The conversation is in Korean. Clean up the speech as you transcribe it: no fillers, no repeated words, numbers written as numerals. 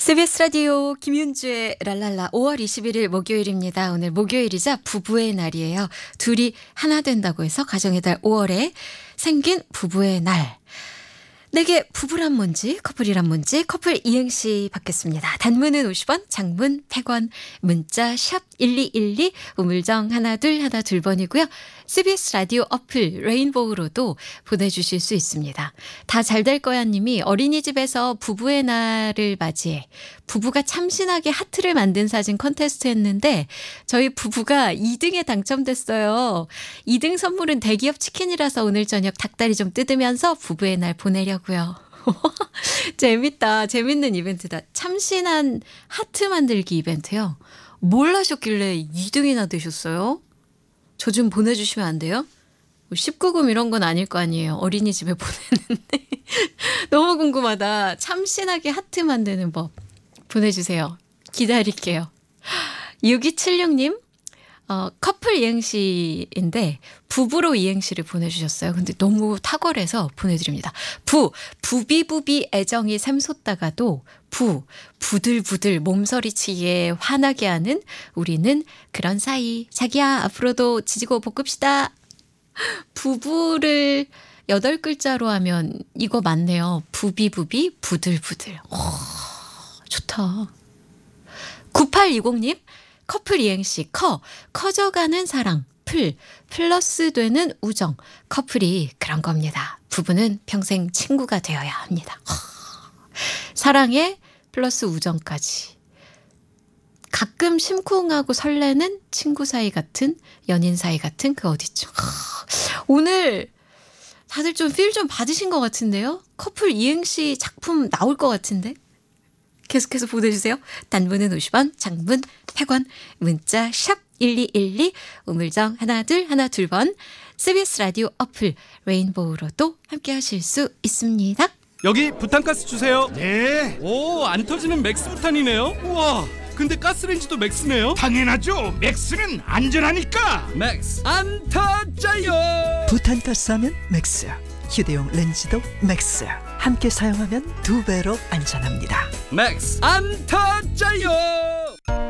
CBS 라디오 김윤주의 랄랄라 5월 21일 목요일입니다. 오늘 목요일이자 부부의 날이에요. 둘이 하나 된다고 해서 가정의 달 5월에 생긴 부부의 날. 내게 부부란 뭔지 커플이란 뭔지 커플 이행시 받겠습니다. 단문은 50원, 장문 100원, 문자 샵 1212, 우물정 하나 둘 번이고요. CBS 라디오 어플 레인보우로도 보내주실 수 있습니다. 다 잘 될 거야 님이 어린이집에서 부부의 날을 맞이해 부부가 참신하게 하트를 만든 사진 컨테스트 했는데 저희 부부가 2등에 당첨됐어요. 2등 선물은 대기업 치킨이라서 오늘 저녁 닭다리 좀 뜯으면서 부부의 날 보내려고요. 재밌다. 재밌는 이벤트다. 참신한 하트 만들기 이벤트요. 뭘 하셨길래 2등이나 되셨어요? 저 좀 보내주시면 안 돼요? 19금 이런 건 아닐 거 아니에요. 어린이집에 보내는데. 너무 궁금하다. 참신하게 하트 만드는 법 보내주세요. 기다릴게요. 6276님 커플 이행시인데 부부로 이행시를 보내주셨어요. 근데 너무 탁월해서 보내드립니다. 부비부비 애정이 샘솟다가도 부들부들 몸서리치게 화나게 하는 우리는 그런 사이. 자기야 앞으로도 지지고 볶읍시다. 부부를 8글자로 하면 이거 맞네요. 부비부비 부들부들. 오, 좋다. 9820님 커플 이행시 커져가는 사랑 플러스 되는 우정 커플이 그런 겁니다. 부부는 평생 친구가 되어야 합니다. 사랑에 플러스 우정까지 가끔 심쿵하고 설레는 친구 사이 같은 연인 사이 같은 그 어디죠. 오늘 다들 좀 필 좀 받으신 것 같은데요. 커플 이행시 작품 나올 것 같은데 계속해서 보내주세요. 단문은 50원, 장문 100원, 문자 샵 1212, 우물정 하나 둘 번, CBS 라디오 어플 레인보우로도 함께 하실 수 있습니다. 여기 부탄가스 주세요. 네, 오, 안 터지는 맥스 부탄이네요. 우와, 근데 가스레인지도 맥스네요. 당연하죠. 맥스는 안전하니까. 맥스 안 터져요. 부탄가스 하면 맥스, 휴대용 렌즈도 맥스. 함께 사용하면 2배로 안전합니다. 맥스 안 터져요.